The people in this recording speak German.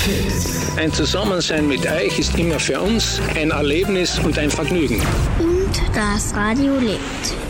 Ein Zusammensein mit euch ist immer für uns ein Erlebnis und ein Vergnügen. Und das Radio lebt.